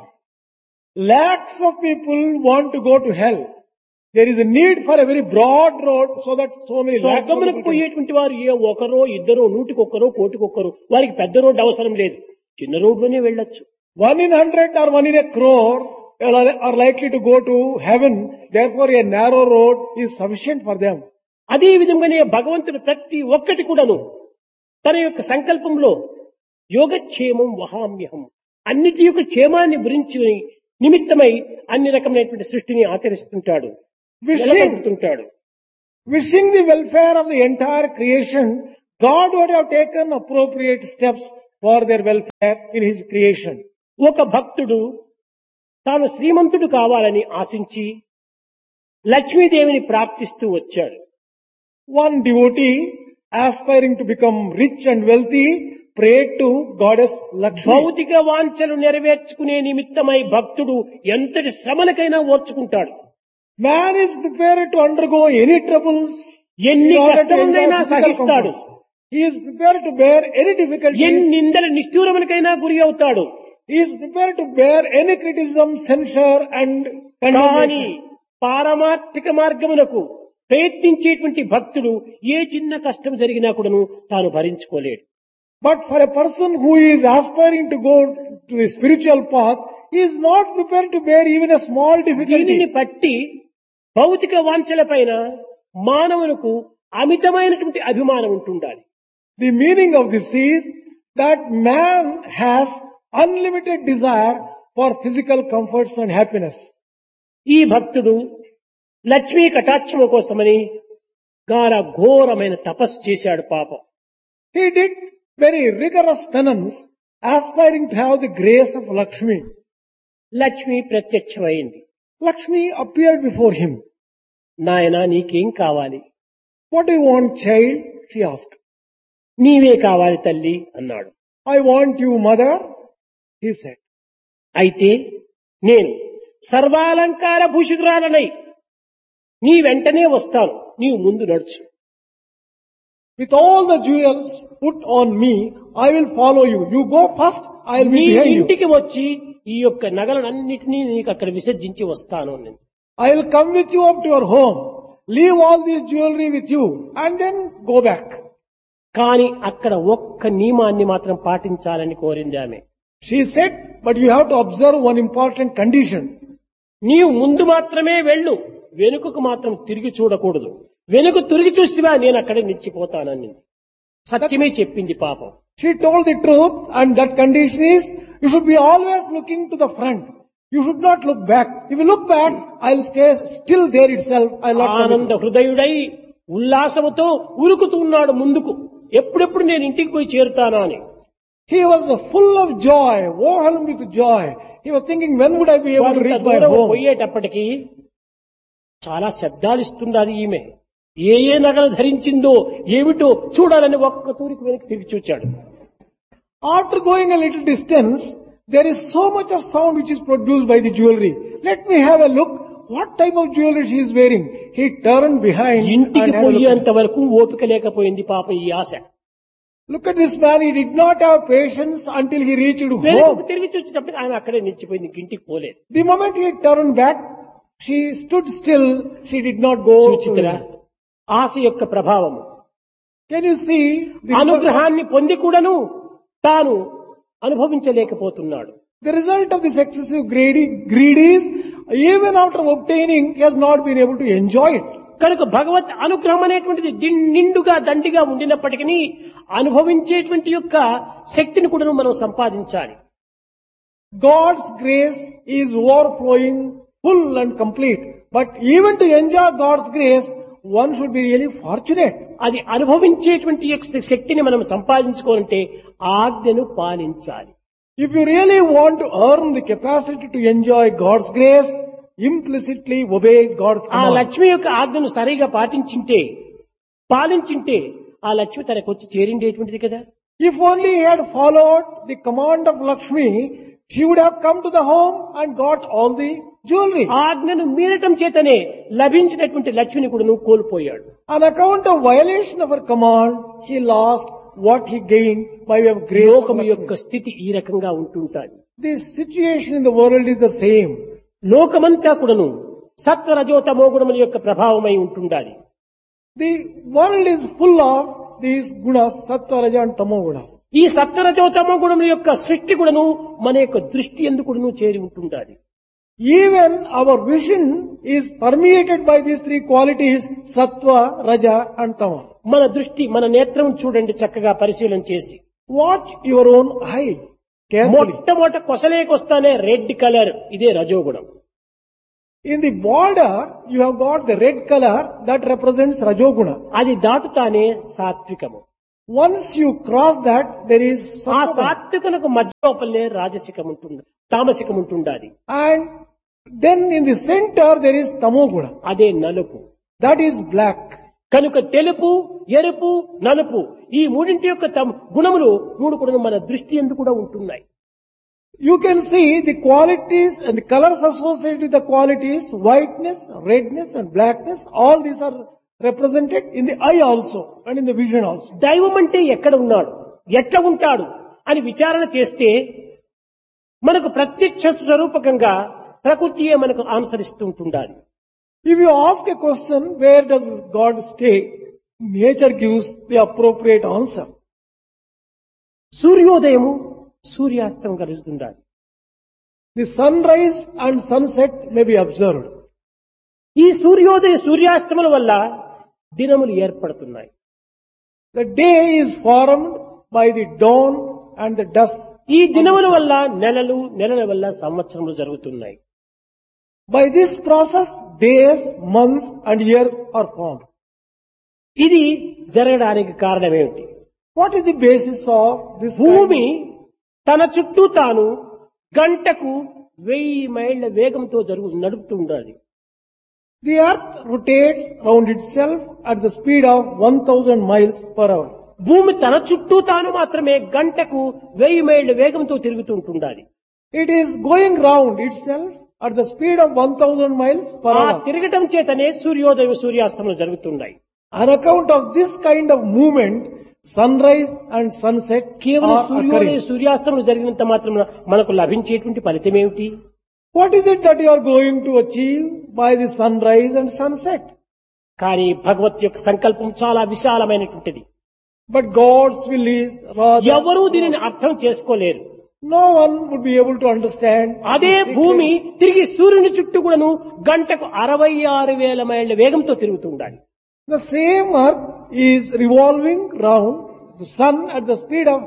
Lakhs of people want to go to hell. There is a need for a very broad road so that so many lakhs of స్వర్గమునకు people can. పోయేటువంటి వారు ఏ ఒకరో ఇద్దరో, 100కొక్కరో, కోటికొక్కరో, వారికి పెద్ద రోడ్డు అవసరం లేదు, చిన్న రోడ్లోనే వెళ్ళొచ్చు. 1 in 100 or 1 in a crore are likely to go to heaven. Therefore, a narrow road is sufficient for them. అదే విధంగానే భగవంతుడు ప్రతి ఒక్కటి కూడాను తన యొక్క సంకల్పంలో యోగక్షేమం వహామ్యహం, అన్నిటి యొక్క క్షేమాన్ని గురించి నిమిత్తమై అన్ని రకమైనటువంటి సృష్టిని ఆచరిస్తుంటాడు, నెలకొల్పుతుంటాడు. Wishing the welfare of the entire creation, God would have taken appropriate steps for their welfare in His creation. ఒక భక్తుడు తాను శ్రీమంతుడు కావాలని ఆశించి లక్ష్మీదేవిని ప్రార్థిస్తూ వచ్చాడు. One devotee, aspiring to become rich and wealthy, prayed to Goddess Lakshmi. భౌతిక వాంఛలు నెరవేర్చుకునే నిమిత్తమై భక్తుడు ఎంతటి శ్రమలకైనా ఓర్చుకుంటాడు. Man is prepared to undergo any troubles, ఎన్ని in order to కష్టములైనా enjoy physical సహిస్తాడు, comforts. He is prepared to bear any difficulties. ఎన్ని నిందల నిష్ఠూరములకైనా గురి అవుతాడు. He is prepared to bear any criticism, censure and కానీ condemnation. పారమార్థిక మార్గమునకు ప్రయత్నించేటువంటి భక్తుడు ఏ చిన్న కష్టం జరిగినా కూడాను తాను భరించుకోలేడు. But for a person who is aspiring to go to the spiritual path, he is not prepared to bear even a small దీనిని difficulty. బట్టి భౌతిక వాంఛల పైన మానవులకు అమితమైనటువంటి అభిమానం ఉంటుండాలి. The meaning of this is that man has unlimited desire for physical comforts and happiness. ఈ భక్తుడు లక్ష్మీ కటాక్షము కోసమని ఘోరమైన తపస్సు చేశాడు. పాపం, He did very rigorous penance, aspiring to have the grace of Lakshmi. Lakshmi ప్రత్యక్షమైంది. Lakshmi appeared before him. నాయనా నీకేం కావాలి? What do you want, child? She asked. నీవే కావాలి తల్లి అన్నాడు. I want you, mother, he said. అయితే నేను సర్వాలంకార భూషితురాలనై నీ వెంటనే వస్తాను, నీవు ముందు నడుచు. With all the jewels put on me, I will follow you. You go first, I will నీ be behind you. ఇంటికి వచ్చి ఈ యొక్క నగలన్నిటినీ నీకు అక్కడ విసర్జించి వస్తాను నేను. I will come with you up to your home. Leave all this jewelry with you and then go back. కానీ అక్కడ ఒక్క నియమాన్ని మాత్రం పాటించాలని కోరింది ఆమె. She said, but you have to observe one important condition. నీవు ముందు మాత్రమే వెళ్ళు, వెనుకకు మాత్రం తిరిగి చూడకూడదు. వెనుక తిరిగి చూస్తేవా నేను అక్కడే నిలిచిపోతానని సత్యమే చెప్పింది పాపం. She told the truth, and that condition is, you should be always looking to the front. You should not look back. If you look back, I'll stay still there itself. I'll not come ఆనంద with you. హృదయుడై ఉల్లాసముతో ఉరుకుతున్నాడు ముందుకు, ఎప్పుడెప్పుడు నేను ఇంటికి పోయి చేరుతానా అని. He was full of joy, overwhelmed with joy. He was thinking, when would I be able to కొంత reach my దూరం home? పోయేటప్పటికి చాలా శబ్దాలు ఇస్తున్నది ఈమె. ఏ ఏ నగలు ధరించిందో ఏమిటో చూడాలని ఒక్క తూరికి వెనక్కి తిరిగి చూచాడు. After going a little distance, there is so much of sound which is produced by the jewelry. Let me have a look. What type of jewelry she is wearing? He turned behind and ఇంటికి had a look. పోయేంత వరకు ఓపిక లేకపోయింది పాపం ఈ ఆశ. Look at this man. He did not have patience until he reached వెనక్కి home. తిరిగి చూసేటప్పుడు ఆమె అక్కడే నిలిచిపోయింది, ఇంటికి పోలేదు. The moment he turned back, she stood still. She did not go. చూచితరా ఆశ యొక్క ప్రభావము. Can you see the result? అనుగ్రహాన్ని పొంది కూడాను తాను అనుభవించలేకపోతున్నాడు. The result of this excessive greed is, even after obtaining, he has not been able to enjoy it. కనుక భగవత్ అనుగ్రహం అనేటువంటిది నిండుగా దండిగా ఉండినప్పటికీ అనుభవించేటువంటి యొక్క శక్తిని కూడా మనం సంపాదించాలి. God's grace is overflowing, full and complete. But even to enjoy God's grace, one should be really fortunate. అది అనుభవించేటువంటి యొక్క శక్తిని మనం సంపాదించుకోవాలంటే ఆజ్ఞను పాలించాలి. If you really want to earn the capacity to enjoy God's grace, implicitly obey God's ఆ command. Lakshmi యొక్క ఆజ్ఞను సరిగా పాలించింటే ఆ లక్ష్మి తనకు వచ్చి చేరిండేటువంటిది కదా. If only he had followed the command of Lakshmi, she would have come to the home and got all the jewelry. ఆజ్ఞను మీరటం చేతనే లభించినటువంటి లక్ష్మిని కూడా నువ్వు కోల్పోయాడు. On account of violation of her command, he lost what he gained by way of grace. of లోకం Lakshmi. యొక్క స్థితి ఈ రకంగా ఉంటుంటాది. This situation in the world is the same. లోకమంతా కూడాను సత్వ రజోతమో గుణముల యొక్క ప్రభావమై ఉంటుండాలి. The world is full of these gunas, sattva, raja and tamo gunas. ఈ సత్వ రజోతమో గుణముల యొక్క సృష్టి కూడాను మన యొక్క దృష్టి ఎందుకు కూడాను చేరి ఉంటుండాలి. Even our vision is permeated by these three qualities, sattva, raja and tama. మన దృష్టి మన నేత్రం చూడండి చక్కగా పరిశీలన చేసి. Watch your own eye carefully. మొట్టమొదట కొసలేకొస్తానే రెడ్ కలర్, ఇదే రజోగుణం. In the border, you have got the red color that represents rajoguna. అది దాటుతానే సాత్వికము. Once you cross that, there is ఆ sattva. సాత్వికనకు మధ్య లోపలనే రాజసికం ఉంటుంది, తామసికం ఉంటుండాలి. And then in the center, there is tamoguna. అదే నలుపు. That is black. కనుక తెలుపు, ఎరుపు, నలుపు ఈ మూడింటి యొక్క గుణములు మూడు కూడా మన దృష్టి ఎందుకు కూడా ఉంటున్నాయి. You can see the qualities and the colors associated with the qualities, whiteness, redness and blackness, all these are represented in the eye also and in the vision also. దైవం అంటే ఎక్కడ ఉన్నాడు, ఎట్లా ఉంటాడు అని విచారణ చేస్తే మనకు ప్రత్యక్ష స్వరూపకంగా ప్రకృతియే మనకు ఆన్సరిస్తూ ఉంటుండాలి. If you ask a question, where does God stay? Nature gives the appropriate answer. సూర్యోదయము సూర్యాస్తం కలుగుతుండాలి. The sunrise and sunset may be observed. ఈ సూర్యోదయ సూర్యాస్తముల వల్ల దినములు ఏర్పడుతున్నాయి. The day is formed by the dawn and the dusk. ఈ దినముల వల్ల నెలలు, నెలల వల్ల సంవత్సరములు జరుగుతున్నాయి. By this process, days, months and years are formed. ఇది జరగడానికి కారణమేమిటి? What is the basis of this భూమి తన చుట్టూ తాను గంటకు 1000 మైళ్ళ వేగంతో నడుపుతూ ఉండాలి. The earth rotates round itself at the speed of 1000 miles per hour. భూమి తన చుట్టూ తాను మాత్రమే గంటకు 1000 మైళ్ళ వేగంతో తిరుగుతూ ఉంటుండాలి. It is going round itself at the speed of 1000 miles per ఆ hour. తిరగటం చేతనే సూర్యోదయం సూర్యాస్తమలు జరుగుతున్నాయి. On account of this kind of movement, sunrise and sunset కేవలం are సూర్యోదయ occurring. సూర్యాస్తమలు జరిగినంత మాత్రం మనకు లభించేటువంటి ఫలితం ఏమిటి? What is it that you are going to achieve by the sunrise and sunset? కానీ భగవత్ యొక్క సంకల్పం చాలా విశాలమైనటువంటిది. But God's will is rather. ఎవరూ దీనిని అర్థం చేసుకోలేరు. No one would be able to understand. అదే the secret. భూమి తిరిగి సూర్యుని చుట్టూ కూడాను గంటకు 66,000 మైళ్ళ వేగంతో తిరుగుతూ ఉండాలి. The same earth is revolving round the sun at the speed of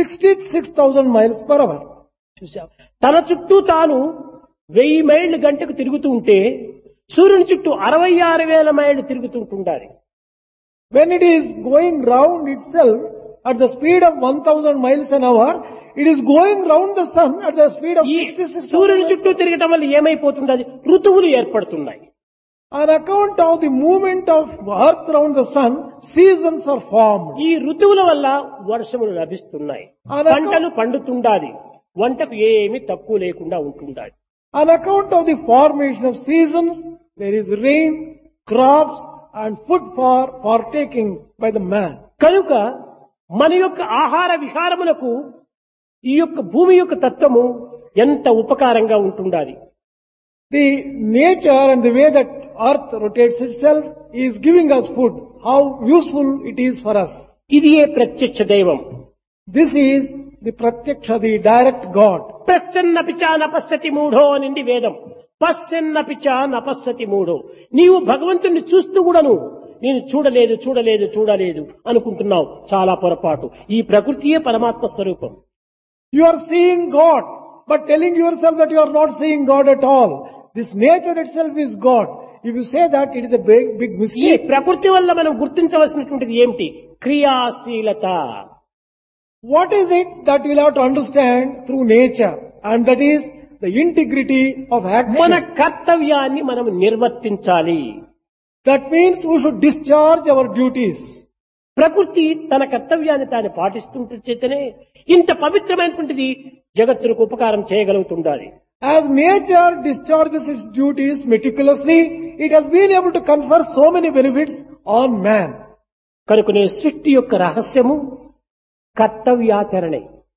66,000 miles per hour. చూసాం, తన చుట్టూ తాను 1000 మైళ్ళు గంటకు తిరుగుతూ ఉంటే సూర్యుని చుట్టూ 66,000 మైళ్ళు తిరుగుతుంటుండాలి. When it is going round itself at the speed of 1000 miles an hour, it is going round the sun at the speed of ఈ 66,000 సూర్యుని miles. చుట్టూ తిరగటం వల్ల ఏమైపోతుండదు? ఋతువులు ఏర్పడుతున్నాయి. On account of the movement of earth around the sun, seasons are formed. ఈ ఋతువుల వల్ల వర్షములు లభిస్తున్నాయి, పంటలు పండుతుండాలి, వంటకు ఏమీ తక్కువ లేకుండా ఉంటుండాలి. On account of the formation of seasons, there is rain, crops and food for partaking by the man. కనుక మన యొక్క ఆహార విహారములకు ఈ యొక్క భూమి యొక్క తత్వము ఎంత ఉపకారంగా ఉంటుండాలి. The nature and the way that earth rotates itself is giving us food. How useful it is for us. ఇది ఏ ప్రత్యక్ష దైవం. This is the pratyaksha, the direct God. పశ్చన్నపిచా నపశ్యతి మూఢో అనింది వేదం. పశ్చన్నపిచా నపశ్యతి మూఢో. నీవు భగవంతుణ్ణి చూస్తూ కూడాను నేను చూడలేదు చూడలేదు చూడలేదు అనుకుంటున్నావు, చాలా పొరపాటు. ఈ ప్రకృతియే పరమాత్మ స్వరూపం. You are seeing God, but telling yourself that you are not seeing God at all. This nature itself is God. If you say that, it is a big ఈ mistake. ప్రకృతి వల్ల మనం గుర్తించవలసినటువంటిది ఏమిటి? క్రియాశీలత. What is it that you will have to understand through nature? And that is the integrity of మన action. కర్తవ్యాన్ని మనం నిర్వర్తించాలి. That means we should discharge our duties. ప్రకృతి తన కర్తవ్యాన్ని తాను పాటిస్తుంటే చేతనే ఇంత పవిత్రమైనటువంటిది జగత్తులకు ఉపకారం చేయగలుగుతుండాలి. As nature discharges its duties meticulously, it has been able to confer so many benefits on man. కనుకనే సృష్టి యొక్క రహస్యము కర్తవ్యాచరణే.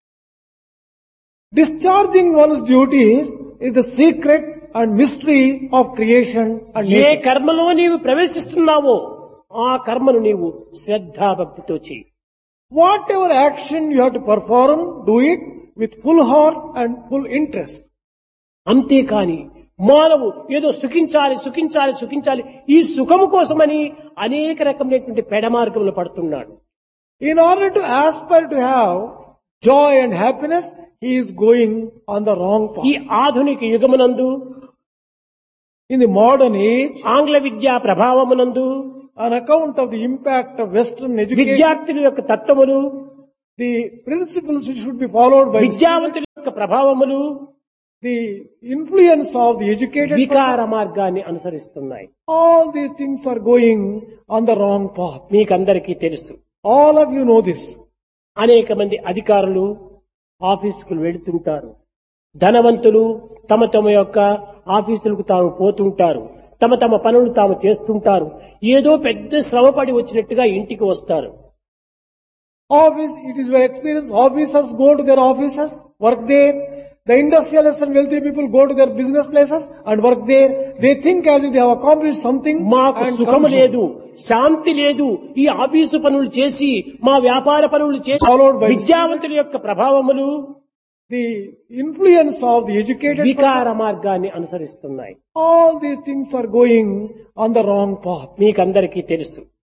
Discharging one's duties is the secret and mystery of creation and A nature. కర్మలో నీవు ప్రవేశిస్తున్నావో ఆ కర్మను నీవు శ్రద్ధాభక్తితో చేయి. Whatever action you have to perform, do it with full heart and full interest. అంతేకాని మానవు ఏదో సుఖించాలి సుఖించాలి సుఖించాలి ఈ సుఖము కోసమని అనేక రకమైనటువంటి పెడమార్గములు పడుతున్నాడు. In order to aspire to have joy and happiness, he is going on the wrong ఈ path. ఆధునిక యుగమునందు In the modern age, ఆంగ్ల విద్యా ప్రభావమునందు on account of the impact of Western education, విద్యార్థుల యొక్క తత్వములు, the principles which should be followed by విద్యావంతుల యొక్క ప్రభావములు the influence of the educated person, వికార మార్గాన్ని అనుసరిస్తున్నాయి. all these things are going on the wrong path. మీకందరికీ తెలుసు, All of you know this. అనేక మంది అధికారులు ఆఫీసుకు వెళుతుంటారు. ధనవంతులు తమ తమ యొక్క ఆఫీసులకు తాము పోతుంటారు. తమ తమ పనులు తాము చేస్తుంటారు. ఏదో పెద్ద శ్రమపడి వచ్చినట్టుగా ఇంటికి వస్తారు. Office, it is your experience, officers go to their offices, work there. The industrialists and wealthy people go to their business places and work there. They think as if they have accomplished something. మాకు and సుఖము come లేదు, శాంతి లేదు, ఈ office పనులు చేసి మా వ్యాపార పనులు చేసి Followed by విద్యావంతుల యొక్క ప్రభావములు the influence of the educated person. వికార మార్గాన్ని అనుసరిస్తున్నాయి. All these things are going on the wrong path. మీకందరికీ తెలుసు,